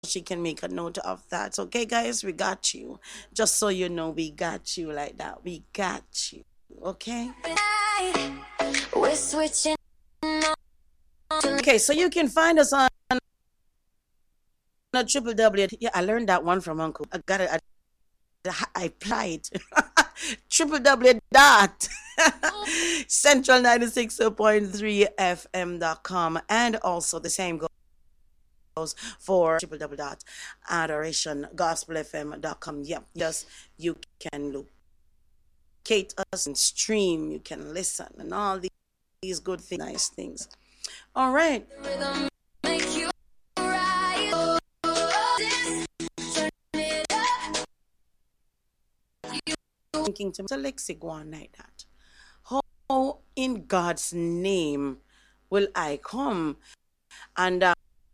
she can make a note of that. Okay, guys, we got you. Just so you know, we got you like that. We got you. Okay? We're switching. Okay, so you can find us on a triple W. Yeah, I learned that one from Uncle. I got it. I applied. Triple W dot Central 96.3 FM.com, and also the same goes for triple W dot Adoration Gospel FM.com. Yep, yes, you can locate us and stream. You can listen and all these good things, nice things. All right. Thinking to Lexi go on like that. How in God's name will I come? And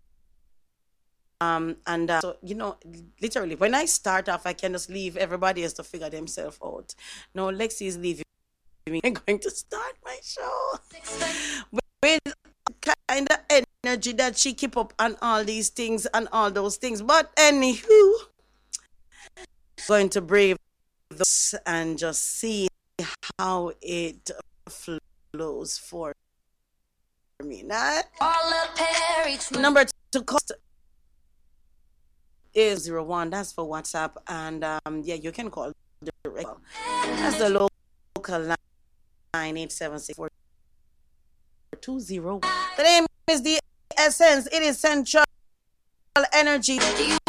so literally when I start off, I can just leave everybody else to figure themselves out. No, Lexi is leaving me. I'm going to start my show with kind of energy that she keep up and all these things and all those things. But anywho, going to brave this and just see how it flows for me. Now, number to cost is 01. That's for WhatsApp, and yeah, you can call direct. That's the local line 876-420. The name is The Essence. It is Central Energy.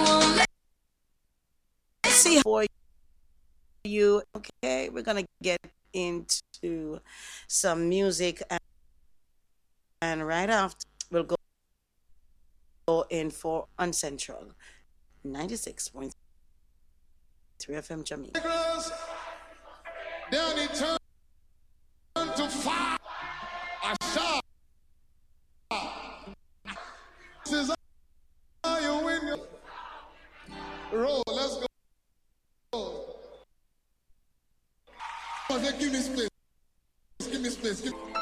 See for you. Okay, we're gonna get into some music, and right after we'll go in for Uncentral 96.3 FM Jamaica. Then it turned to fire. A shot. This is how you win your roll. Let's go. Give me space. Give me space.